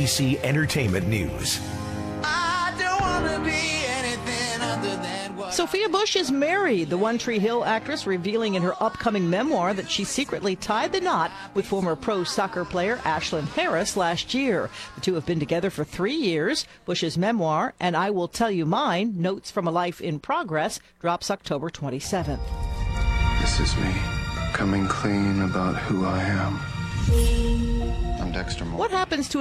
ABC Entertainment News. I don't want to be anything other than what Sophia Bush is married, the One Tree Hill actress revealing in her upcoming memoir that she secretly tied the knot with former pro soccer player Ashlyn Harris last year. The two have been together for 3 years. Bush's memoir, And I Will Tell You Mine, Notes from a Life in Progress, drops October 27th. This is me, coming clean about who I am. I'm Dexter Moore. What happens to